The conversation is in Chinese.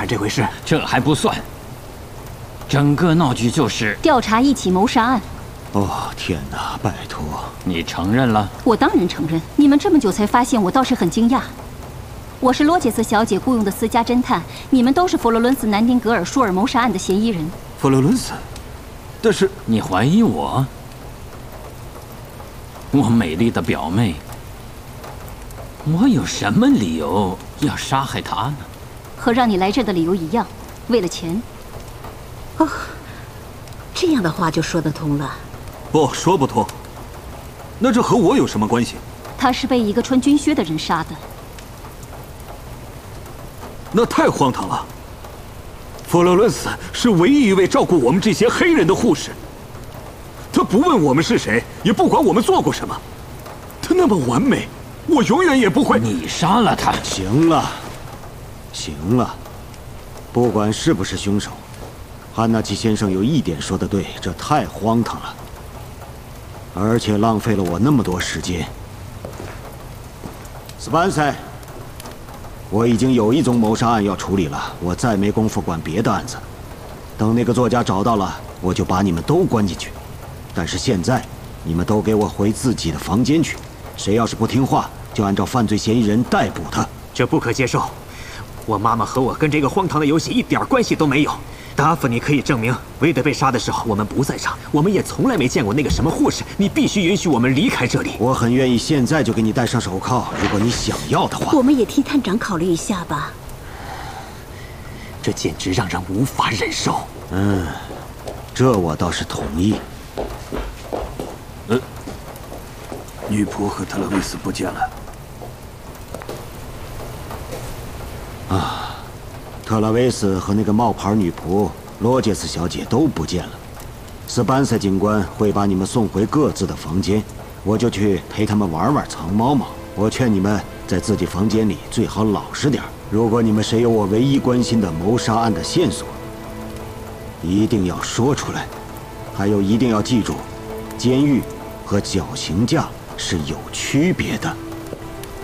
看这回事？ 这还不算，整个闹剧就是调查一起谋杀案。 哦，天哪！拜托， 你承认了？ 我当然承认。你们这么久才发现，我倒是很惊讶。我是罗杰斯小姐雇佣的私家侦探，你们都是佛罗伦斯南丁格尔舒尔谋杀案的嫌疑人。 佛罗伦斯，但是你怀疑我？我美丽的表妹，我有什么理由要杀害她呢？ 和让你来这的理由一样，为了钱。 哦，这样的话就说得通了。 不说不通。那这和我有什么关系？ 他是被一个穿军靴的人杀的。 那太荒唐了。佛罗伦斯是唯一一位照顾我们这些黑人的护士，他不问我们是谁，也不管我们做过什么，他那么完美，我永远也不会。 你杀了他。 行了，行了，不管是不是凶手，汉纳奇先生有一点说得对，这太荒唐了，而且浪费了我那么多时间。斯班塞，我已经有一宗谋杀案要处理了，我再没工夫管别的案子。等那个作家找到了，我就把你们都关进去。但是现在，你们都给我回自己的房间去。谁要是不听话，就按照犯罪嫌疑人逮捕他。 这不可接受！我妈妈和我跟这个荒唐的游戏一点关系都没有。达芙妮可以证明，韦德被杀的时候我们不在场，我们也从来没见过那个什么护士。你必须允许我们离开这里。 我很愿意现在就给你戴上手铐，如果你想要的话。 我们也替探长考虑一下吧。 这简直让人无法忍受。 这我倒是同意。 女仆和特勒维斯不见了。 特拉维斯和那个冒牌女仆罗杰斯小姐都不见了。斯班塞警官会把你们送回各自的房间，我就去陪他们玩玩藏猫猫。我劝你们在自己房间里最好老实点。如果你们谁有我唯一关心的谋杀案的线索，一定要说出来。还有，一定要记住，监狱和绞刑架是有区别的。